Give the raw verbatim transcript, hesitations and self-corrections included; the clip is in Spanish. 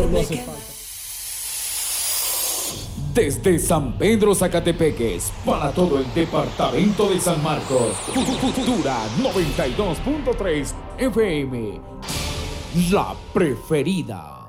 solo hace falta. Desde San Pedro Zacatepeques, para todo el departamento de San Marcos, Futura noventa y dos punto tres F M, la preferida.